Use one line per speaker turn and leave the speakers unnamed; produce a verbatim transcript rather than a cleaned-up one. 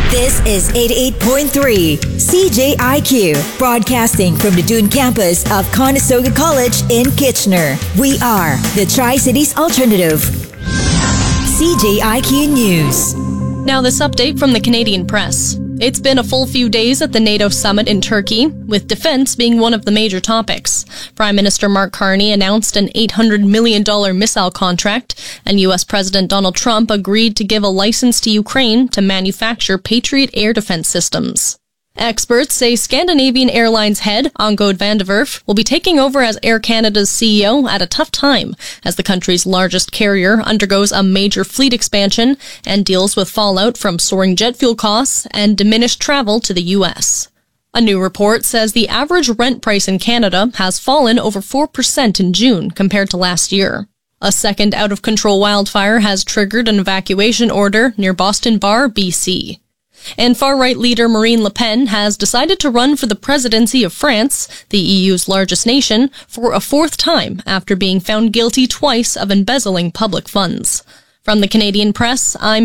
This is eighty-eight point three C J I Q, broadcasting from the Dune campus of Conestoga College in Kitchener. We are the Tri-Cities Alternative. C J I Q News.
Now this update from the Canadian press. It's been a full few days at the NATO summit in Turkey, with defense being one of the major topics. Prime Minister Mark Carney announced an eight hundred million dollars missile contract, and U S President Donald Trump agreed to give a license to Ukraine to manufacture Patriot air defense systems. Experts say Scandinavian Airlines head, Angod van der Werf, will be taking over as Air Canada's C E O at a tough time, as the country's largest carrier undergoes a major fleet expansion and deals with fallout from soaring jet fuel costs and diminished travel to the U S. A new report says the average rent price in Canada has fallen over four percent in June compared to last year. A second out-of-control wildfire has triggered an evacuation order near Boston Bar, B C. And far-right leader Marine Le Pen has decided to run for the presidency of France, the E U's largest nation, for a fourth time after being found guilty twice of embezzling public funds. From the Canadian press, I'm